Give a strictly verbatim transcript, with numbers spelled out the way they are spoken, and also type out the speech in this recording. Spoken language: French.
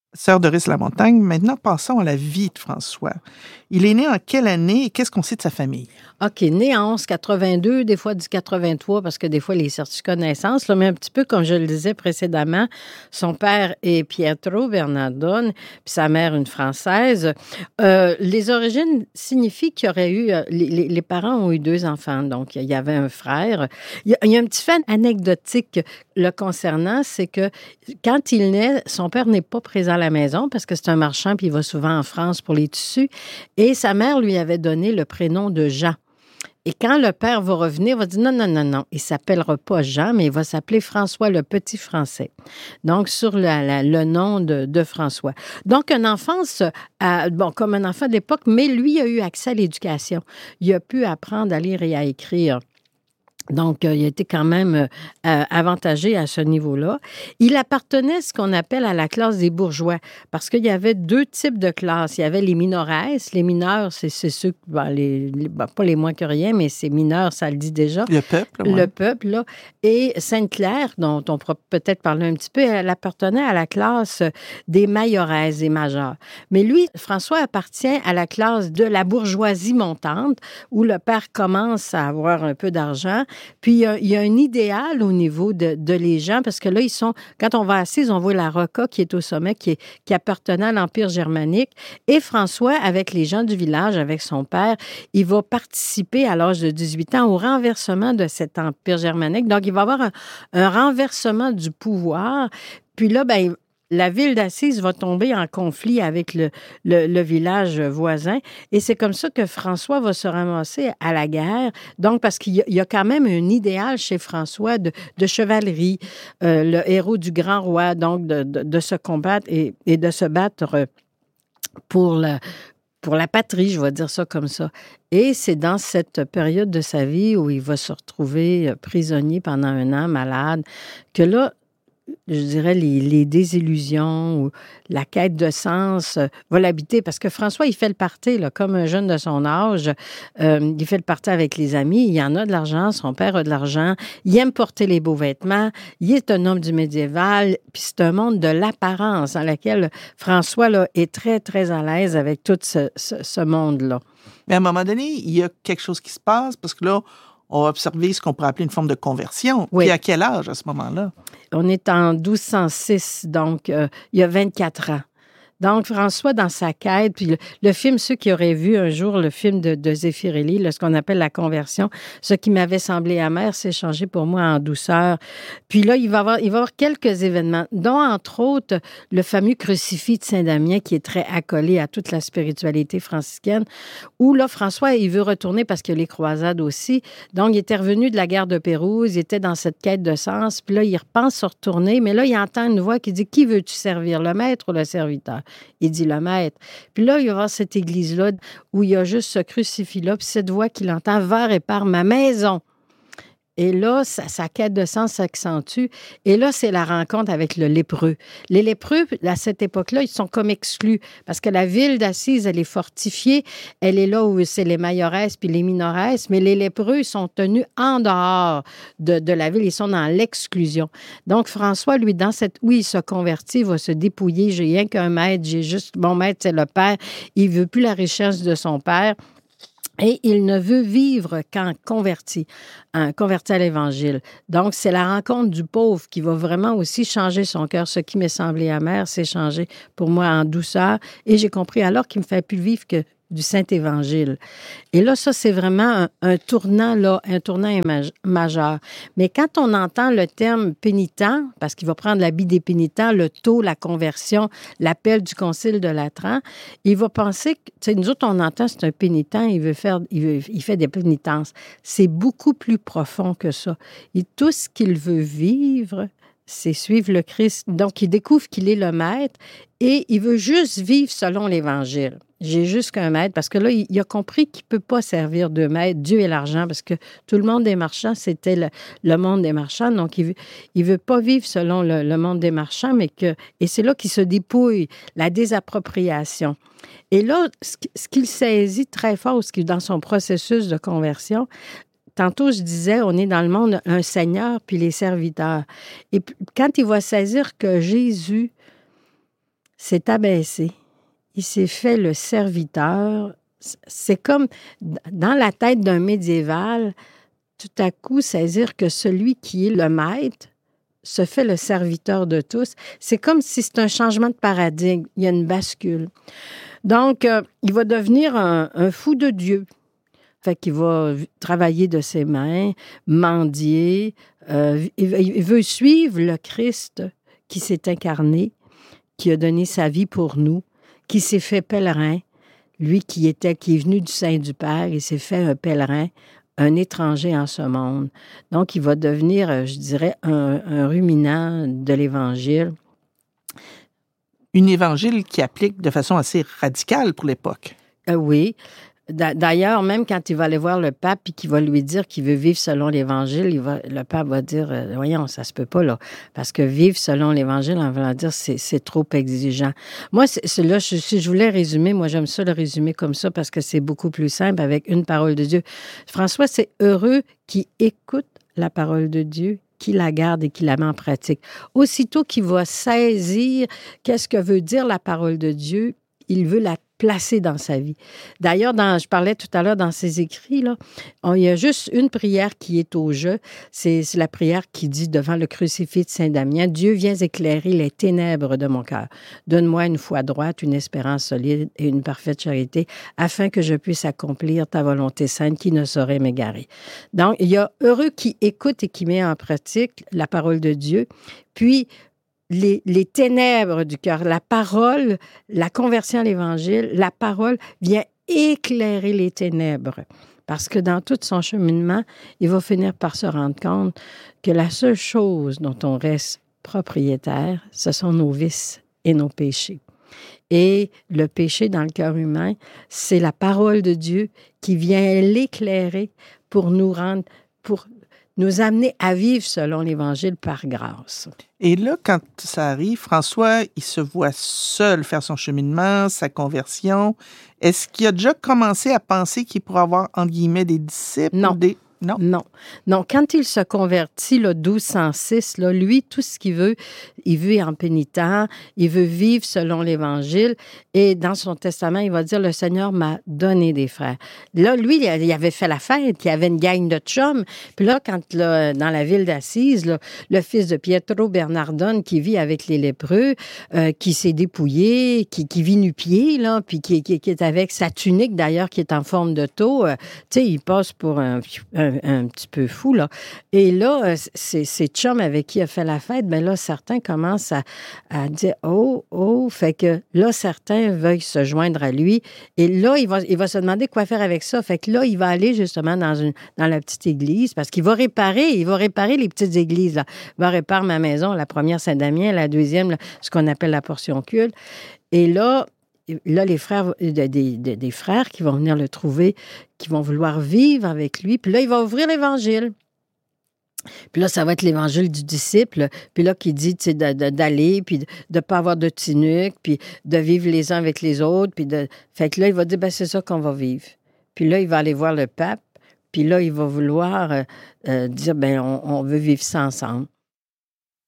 Sœur Doris Lamontagne, maintenant passons à la vie de François. Il est né en quelle année et qu'est-ce qu'on sait de sa famille? OK, né en onze quatre-vingt-deux, des fois dit quatre-vingt-trois parce que des fois les certificats de naissance, là, mais un petit peu comme je le disais précédemment, son père est Pietro Bernardone, puis sa mère une Française. Euh, les origines signifient qu'il y aurait eu, euh, les, les, les parents ont eu deux enfants, donc il y avait un frère. Il y a, il y a un petit fait anecdotique le concernant, c'est que quand il naît, son père n'est pas présent à la maison parce que c'est un marchand puis il va souvent en France pour les tissus et sa mère lui avait donné le prénom de Jean. Et quand le père va revenir, il va dire non, non, non, non, il ne s'appellera pas Jean, mais il va s'appeler François le Petit Français. Donc, sur la, la, le nom de, de François. Donc, une enfance, euh, bon, comme un enfant d'époque, mais lui a eu accès à l'éducation. Il a pu apprendre à lire et à écrire. Donc, euh, il a été quand même euh, avantagé à ce niveau-là. Il appartenait à ce qu'on appelle à la classe des bourgeois, parce qu'il y avait deux types de classes. Il y avait les minores. Les mineurs, c'est, c'est ceux, ben, les, les, ben, pas les moins que rien, mais c'est mineurs, ça le dit déjà. Le peuple, ouais. Le peuple, là. Et Sainte-Claire, dont on pourra peut-être parler un petit peu, elle appartenait à la classe des majoresses, des majeurs. Mais lui, François appartient à la classe de la bourgeoisie montante, où le père commence à avoir un peu d'argent. Puis, il y, a, il y a un idéal au niveau de, de les gens, parce que là, ils sont, quand on va assise, on voit la Rocca qui est au sommet, qui, est, qui appartenait à l'Empire germanique. Et François, avec les gens du village, avec son père, il va participer à l'âge de dix-huit ans au renversement de cet Empire germanique. Donc, il va avoir un, un renversement du pouvoir. Puis là, ben, la ville d'Assise va tomber en conflit avec le, le, le village voisin. Et c'est comme ça que François va se ramasser à la guerre. Donc, parce qu'il y a, il y a quand même un idéal chez François de, de chevalerie, euh, le héros du grand roi, donc de, de, de se combattre et, et de se battre pour la, pour la patrie, je vais dire ça comme ça. Et c'est dans cette période de sa vie où il va se retrouver prisonnier pendant un an, malade, que là, je dirais, les, les désillusions ou la quête de sens euh, va l'habiter. Parce que François, il fait le party, là, comme un jeune de son âge. Euh, il fait le party avec les amis. Il y en a de l'argent. Son père a de l'argent. Il aime porter les beaux vêtements. Il est un homme du médiéval. Puis c'est un monde de l'apparence dans lequel François là, est très, très à l'aise avec tout ce, ce, ce monde-là. Mais à un moment donné, il y a quelque chose qui se passe parce que là, on va observer ce qu'on pourrait appeler une forme de conversion. Oui. Puis à quel âge à ce moment-là? On est en douze cent six, donc euh, il y a vingt-quatre ans. Donc, François, dans sa quête, puis le, le film, ceux qui auraient vu un jour le film de, de Zeffirelli, là, ce qu'on appelle la conversion, ce qui m'avait semblé amer s'est changé pour moi en douceur. Puis là, il va y avoir, il va y avoir quelques événements, dont, entre autres, le fameux crucifix de Saint-Damien, qui est très accolé à toute la spiritualité franciscaine, où là, François, il veut retourner parce qu'il y a les croisades aussi. Donc, il était revenu de la guerre de Pérouse, il était dans cette quête de sens, puis là, il repense se retourner, mais là, il entend une voix qui dit « Qui veux-tu servir, le maître ou le serviteur? » Il dit le maître. Puis là, il va y avoir cette église-là où il y a juste ce crucifix-là, puis cette voix qu'il entend, va répare ma maison. Et là, sa, sa quête de sens s'accentue. Et là, c'est la rencontre avec le lépreux. Les lépreux, à cette époque-là, ils sont comme exclus parce que la ville d'Assise, elle est fortifiée. Elle est là où c'est les majoresses puis les minoresses, mais les lépreux, ils sont tenus en dehors de, de la ville. Ils sont dans l'exclusion. Donc, François, lui, dans cette... Oui, il se convertit, il va se dépouiller. J'ai rien qu'un maître, j'ai juste... Mon maître, c'est le père. Il veut plus la richesse de son père. Et il ne veut vivre qu'en converti, hein, converti à l'Évangile. Donc, c'est la rencontre du pauvre qui va vraiment aussi changer son cœur. Ce qui m'est semblé amer, c'est changé pour moi en douceur. Et j'ai compris alors qu'il me fait plus vivre que du Saint-Évangile. Et là, ça, c'est vraiment un, un tournant, là, un tournant image, majeur. Mais quand on entend le terme pénitent, parce qu'il va prendre l'habit des pénitents, le taux, la conversion, l'appel du concile de Latran, il va penser que, tu sais, nous autres, on entend, c'est un pénitent, il veut faire, il, veut, il fait des pénitences. C'est beaucoup plus profond que ça. Et tout ce qu'il veut vivre, c'est suivre le Christ. Donc, il découvre qu'il est le maître et il veut juste vivre selon l'Évangile. J'ai juste qu'un maître, parce que là, il a compris qu'il ne peut pas servir de maître, Dieu et l'argent, parce que tout le monde des marchands, c'était le, le monde des marchands. Donc, il ne veut pas vivre selon le, le monde des marchands, mais que... Et c'est là qu'il se dépouille, la désappropriation. Et là, ce, ce qu'il saisit très fort, ce qui dans son processus de conversion, tantôt, je disais, on est dans le monde un Seigneur puis les serviteurs. Et quand il va saisir que Jésus, s'est abaissé. Il s'est fait le serviteur. C'est comme dans la tête d'un médiéval, tout à coup saisir que celui qui est le maître se fait le serviteur de tous. C'est comme si c'est un changement de paradigme. Il y a une bascule. Donc, euh, il va devenir un, un fou de Dieu. Fait qu'il va travailler de ses mains, mendier. Euh, il, il veut suivre le Christ qui s'est incarné, qui a donné sa vie pour nous, qui s'est fait pèlerin. Lui qui était, qui est venu du sein du Père, il s'est fait un pèlerin, un étranger en ce monde. Donc, il va devenir, je dirais, un, un ruminant de l'Évangile. Un évangile qui applique de façon assez radicale pour l'époque. Euh, oui. D'ailleurs, même quand il va aller voir le pape et qu'il va lui dire qu'il veut vivre selon l'Évangile, il va, le pape va dire, euh, voyons, ça se peut pas, là. Parce que vivre selon l'Évangile, on va dire, c'est, c'est trop exigeant. Moi, c'est, c'est là, je, si je voulais résumer, moi, j'aime ça le résumer comme ça parce que c'est beaucoup plus simple avec une parole de Dieu. François, c'est heureux qui écoute la parole de Dieu, qui la garde et qui la met en pratique. Aussitôt qu'il va saisir qu'est-ce que veut dire la parole de Dieu, il veut la placer dans sa vie. D'ailleurs, dans, je parlais tout à l'heure dans ses écrits, là, on, il y a juste une prière qui est au jeu. C'est, c'est la prière qui dit devant le crucifix de Saint-Damien, « Dieu, viens éclairer les ténèbres de mon cœur. Donne-moi une foi droite, une espérance solide et une parfaite charité, afin que je puisse accomplir ta volonté sainte qui ne saurait m'égarer. » Donc, il y a heureux qui écoute et qui met en pratique la parole de Dieu. Puis, Les, les ténèbres du cœur, la parole, la conversion à l'Évangile, la parole vient éclairer les ténèbres. Parce que dans tout son cheminement, il va finir par se rendre compte que la seule chose dont on reste propriétaire, ce sont nos vices et nos péchés. Et le péché dans le cœur humain, c'est la parole de Dieu qui vient l'éclairer pour nous rendre, pour nous amener à vivre selon l'Évangile par grâce. Et là, quand ça arrive, François, il se voit seul faire son cheminement, sa conversion. Est-ce qu'il a déjà commencé à penser qu'il pourrait avoir, entre guillemets, des disciples? Non. Ou des... Non. Non. Non. Quand il se convertit, là, douze cent six, là, lui, tout ce qu'il veut, il veut en pénitent, il veut vivre selon l'Évangile. Et dans son testament, il va dire, le Seigneur m'a donné des frères. Là, lui, il avait fait la fête, il avait une gang de chums. Puis là, quand, là, dans la ville d'Assise, là, le fils de Pietro Bernardone, qui vit avec les lépreux, euh, qui s'est dépouillé, qui, qui vit nu-pied, là, puis qui, qui, qui est avec sa tunique, d'ailleurs, qui est en forme de tau, euh, tu sais, il passe pour un, un un petit peu fou, là. Et là, c'est, c'est chum avec qui il a fait la fête, bien là, certains commencent à, à dire « Oh, oh », fait que là, certains veuillent se joindre à lui. Et là, il va, il va se demander quoi faire avec ça. Fait que là, il va aller justement dans, une, dans la petite église parce qu'il va réparer, il va réparer les petites églises, là. Il va réparer ma maison, la première Saint-Damien, la deuxième, là, ce qu'on appelle la portion culte. Et là, Là, les frères, des, des, des frères qui vont venir le trouver, qui vont vouloir vivre avec lui. Puis là, il va ouvrir l'Évangile. Puis là, ça va être l'Évangile du disciple. Puis là, qui dit, tu sais, de, de, d'aller, puis de ne pas avoir de tunique, puis de vivre les uns avec les autres. Puis de... Fait que là, il va dire, ben c'est ça qu'on va vivre. Puis là, il va aller voir le pape. Puis là, il va vouloir euh, euh, dire, ben on, on veut vivre ça ensemble.